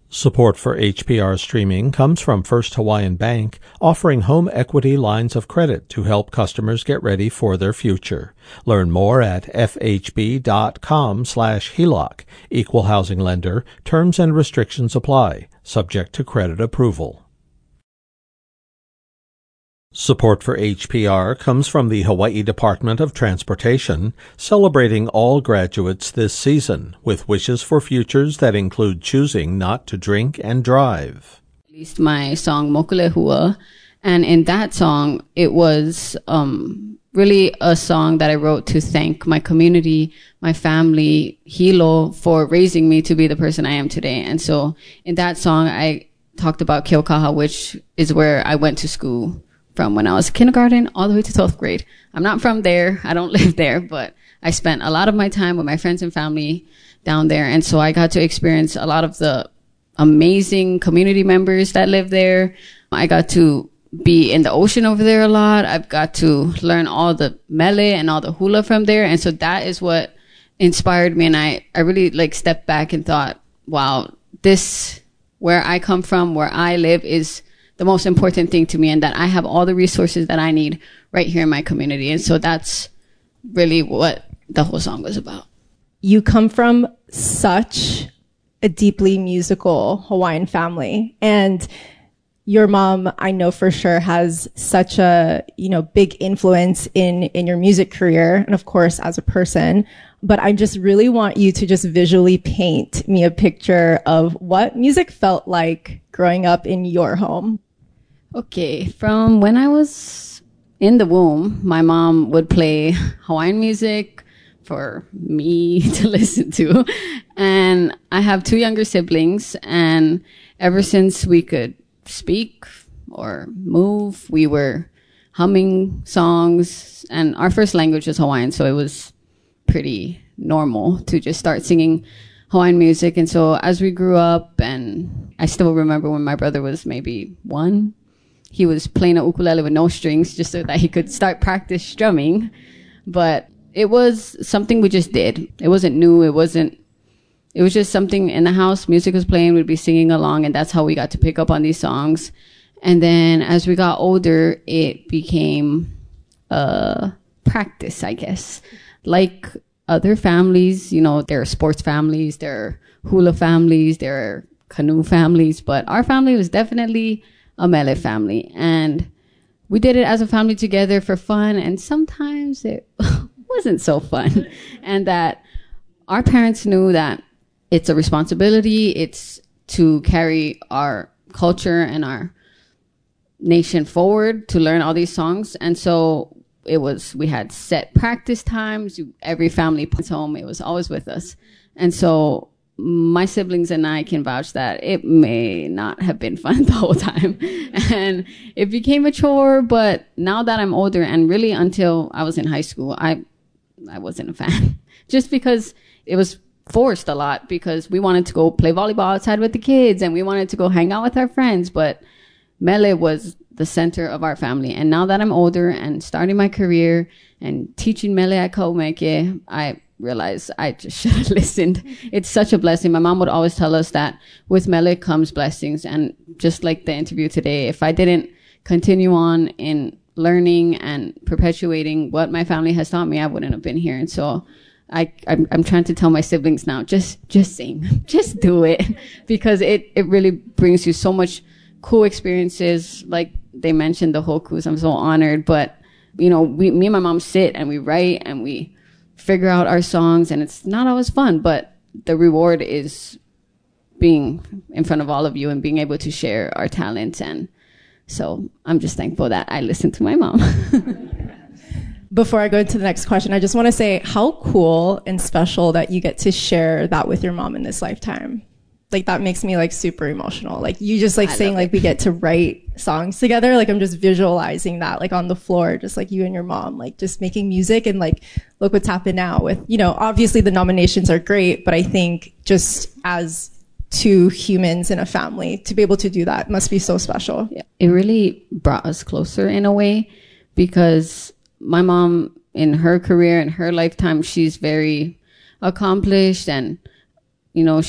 Support for HPR streaming comes from First Hawaiian Bank, offering home equity lines of credit to help customers get ready for their future. Learn more at fhb.com/HELOC. Equal housing lender. Terms and restrictions apply, subject to credit approval. Support for HPR comes from the Hawaii Department of Transportation, celebrating all graduates this season with wishes for futures that include choosing not to drink and drive. Released my song Mokulehua, and in that song, it was really a song that I wrote to thank my community, my family, Hilo, for raising me to be the person I am today. And so in that song, I talked about Keaukaha, which is where I went to school from when I was kindergarten all the way to 12th grade. I'm not from there. I don't live there, but I spent a lot of my time with my friends and family down there. And so I got to experience a lot of the amazing community members that live there. I got to be in the ocean over there a lot. I've got to learn all the mele and all the hula from there. And so that is what inspired me. And I really stepped back and thought, wow, this, where I come from, where I live is the most important thing to me, and that I have all the resources that I need right here in my community. And so that's really what the whole song was about. You come from such a deeply musical Hawaiian family, and your mom, I know for sure, has such a, big influence in your music career and of course as a person. But I just really want you to just visually paint me a picture of what music felt like growing up in your home. Okay, from when I was in the womb, my mom would play Hawaiian music for me to listen to. And I have two younger siblings, and ever since we could speak or move, we were humming songs. And our first language was Hawaiian, so it was pretty normal to just start singing Hawaiian music. And so as we grew up, and I still remember when my brother was maybe 1, he was playing a ukulele with no strings just so that he could start practice strumming. But it was something we just did. It wasn't new. It was just something in the house. Music was playing. We'd be singing along, and that's how we got to pick up on these songs. And then as we got older, it became a practice, I guess. Like other families, there are sports families, there are hula families, there are canoe families, but our family was definitely a mele family, and we did it as a family together for fun, and sometimes it wasn't so fun. And that our parents knew that it's a responsibility, it's to carry our culture and our nation forward, to learn all these songs. And so we had set practice times. Every family puts home, it was always with us. And so my siblings and I can vouch that it may not have been fun the whole time. And it became a chore, but now that I'm older, and really until I was in high school, I wasn't a fan. Just because it was forced a lot, because we wanted to go play volleyball outside with the kids, and we wanted to go hang out with our friends, but mele was the center of our family. And now that I'm older and starting my career and teaching mele at Kaumeke, I realize I just should have listened. It's such a blessing. My mom would always tell us that with mele comes blessings. And just like the interview today, if I didn't continue on in learning and perpetuating what my family has taught me, I wouldn't have been here. And so I'm trying to tell my siblings now, just sing, just do it, because it really brings you so much cool experiences. Like they mentioned the hokus, I'm so honored. But me and my mom sit and we write and we figure out our songs, and it's not always fun, but the reward is being in front of all of you and being able to share our talents. And so I'm just thankful that I listened to my mom. Before I go to the next question, I just want to say how cool and special that you get to share that with your mom in this lifetime. That makes me super emotional. You just saying we get to write songs together. I'm just visualizing that on the floor, just you and your mom, just making music, and look what's happened now with, obviously the nominations are great, but I think just as two humans in a family to be able to do that must be so special. Yeah. It really brought us closer in a way, because my mom, in her career, in her lifetime, she's very accomplished, and